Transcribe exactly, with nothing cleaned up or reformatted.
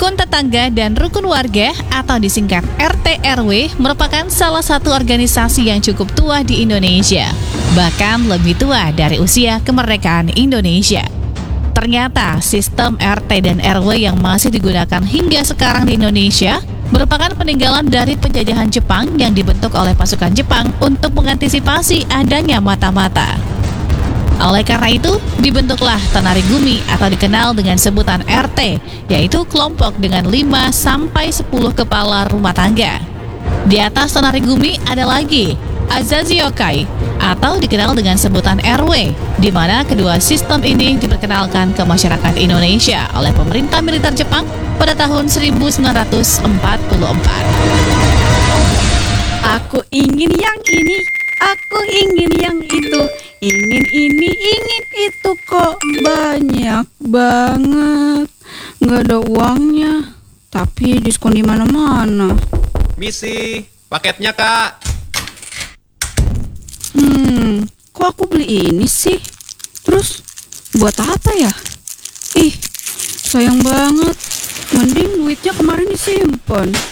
Rukun Tetangga dan Rukun Warga atau disingkat R T R W merupakan salah satu organisasi yang cukup tua di Indonesia, bahkan lebih tua dari usia kemerdekaan Indonesia. Ternyata sistem R T dan R W yang masih digunakan hingga sekarang di Indonesia merupakan peninggalan dari penjajahan Jepang yang dibentuk oleh pasukan Jepang untuk mengantisipasi adanya mata-mata. Oleh karena itu, dibentuklah Tanari Gumi atau dikenal dengan sebutan R T, yaitu kelompok dengan lima sampai sepuluh kepala rumah tangga. Di atas Tanari Gumi ada lagi Azazi Yokai atau dikenal dengan sebutan R W, di mana kedua sistem ini diperkenalkan ke masyarakat Indonesia oleh pemerintah militer Jepang pada tahun seribu sembilan ratus empat puluh empat. Aku ingin yang ini, aku ingin yang itu, ingin ini, ingin itu, kok banyak banget. Nggak ada uangnya, tapi diskon di mana-mana. Misi, paketnya kak. Hmm, kok aku beli ini sih? Terus buat apa ya? Ih, sayang banget. Mending duitnya kemarin disimpan.